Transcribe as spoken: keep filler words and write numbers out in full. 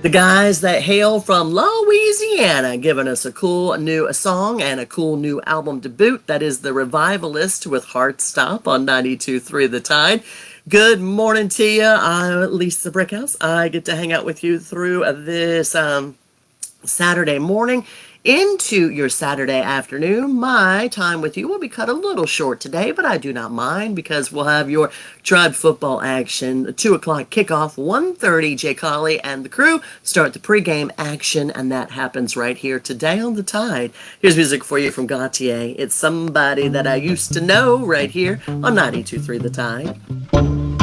The guys that hail from Louisiana giving us a cool new song and a cool new album to boot. That is the Revivalist with Heartstop on ninety-two point three The Tide. Good morning to you. I'm Lisa Brickhouse. I get to hang out with you through this um, Saturday morning into your Saturday afternoon. My time with you will be cut a little short today, but I do not mind because we'll have your Tribe football action, two o'clock kickoff, one thirty. Jay Colley and the crew start the pregame action, and that happens right here today on the Tide. Here's music for you from Gautier. It's Somebody That I Used to Know right here on ninety-two point three The Tide.